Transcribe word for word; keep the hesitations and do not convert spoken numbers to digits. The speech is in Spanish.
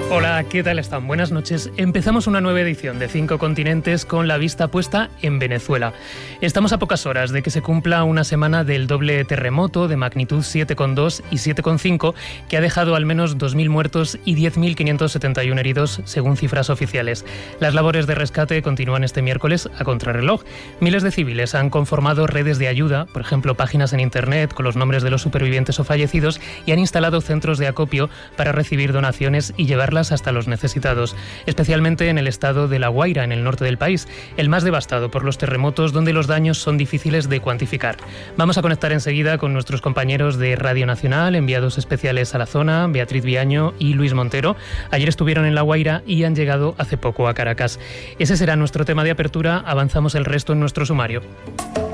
Hola, ¿qué tal están? Buenas noches. Empezamos una nueva edición de Cinco Continentes con la vista puesta en Venezuela. Estamos a pocas horas de que se cumpla una semana del doble terremoto de magnitud siete coma dos y siete coma cinco que ha dejado al menos dos mil muertos y diez mil quinientos setenta y uno heridos, según cifras oficiales. Las labores de rescate continúan este miércoles a contrarreloj. Miles de civiles han conformado redes de ayuda, por ejemplo, páginas en Internet con los nombres de los supervivientes o fallecidos, y han instalado centros de acopio para recibir donaciones y llevarlas hasta los necesitados, especialmente en el estado de La Guaira, en el norte del país, el más devastado por los terremotos, donde los daños son difíciles de cuantificar. Vamos a conectar enseguida con nuestros compañeros de Radio Nacional, enviados especiales a la zona, Beatriz Viaño y Luis Montero. Ayer estuvieron en La Guaira y han llegado hace poco a Caracas. Ese será nuestro tema de apertura. Avanzamos el resto en nuestro sumario.